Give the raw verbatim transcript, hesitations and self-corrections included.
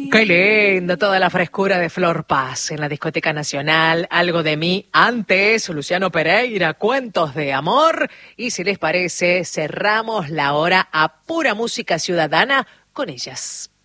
Qué lindo, toda la frescura de Flor Paz en la Discoteca Nacional. Algo de mí antes, Luciano Pereira, Cuentos de Amor. Y si les parece, cerramos la hora a pura música ciudadana con ellas.